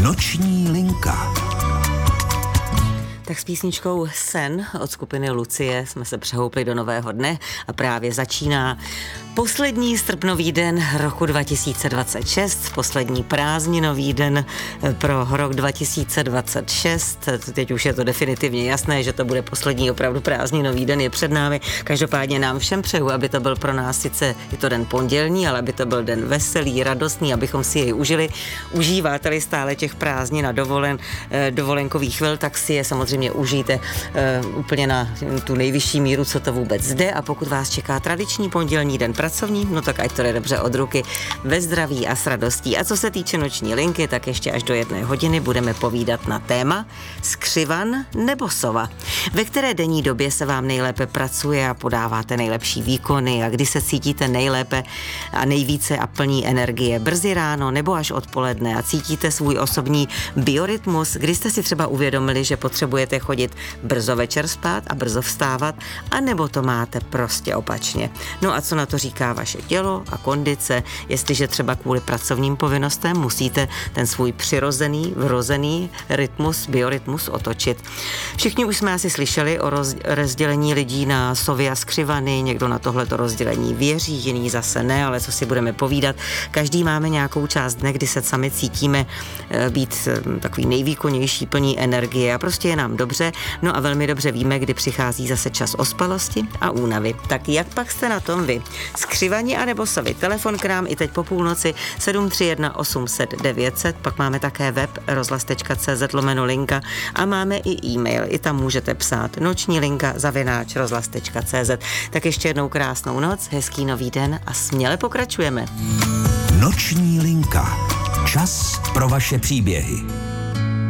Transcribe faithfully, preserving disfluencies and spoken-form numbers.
Noční linka. Tak s písničkou Sen od skupiny Lucie jsme se přehoupli do nového dne a právě začíná poslední srpnový den roku dva tisíce dvacet šest, poslední prázdninový den pro rok dva tisíce dvacet šest. Teď už je to definitivně jasné, že to bude poslední opravdu prázdninový den, je před námi. Každopádně nám všem přeju, aby to byl pro nás sice je to den pondělní, ale aby to byl den veselý, radostný, abychom si jej užili. Užíváte-li stále těch prázdnin a dovolen, dovolenkových chvil, tak si je samozřejmě užijte uh, úplně na tu nejvyšší míru, co to vůbec jde, a pokud vás čeká tradiční pondělní den pracovní, no tak ať to jde dobře od ruky, ve zdraví a s radostí. A co se týče noční linky, tak ještě až do jedné hodiny budeme povídat na téma skřivan nebo sova. Ve které denní době se vám nejlépe pracuje a podáváte nejlepší výkony a kdy se cítíte nejlépe a nejvíce a plní energie, brzy ráno nebo až odpoledne, a cítíte svůj osobní biorytmus, kdy jste si třeba uvědomili, že potřebujete chodit brzo večer spát a brzo vstávat, anebo to máte prostě opačně. No a co na to říká vaše tělo a kondice, jestliže třeba kvůli pracovním povinnostem musíte ten svůj přirozený, vrozený rytmus, biorytmus otočit. Všichni už jsme asi slyšeli o roz, rozdělení lidí na sovy a skřivany, někdo na tohleto rozdělení věří, jiný zase ne, ale co si budeme povídat, každý máme nějakou část dne, kdy se sami cítíme být takový nejvýkonnější, plní energie a prostě je nám dobře, no a velmi dobře víme, kdy přichází zase čas ospalosti a únavy. Tak jak pak jste na tom vy? Skřivani anebo sovy? Telefon k nám i teď po půlnoci sedm tři jedna osm set devět set, pak máme také web rozhlas tečka cé zet lomeno linka a máme i e-mail, i tam můžete psát noční linka zavináč rozhlas tečka cé zet. Tak ještě jednou krásnou noc, hezký nový den a směle pokračujeme. Noční linka. Čas pro vaše příběhy.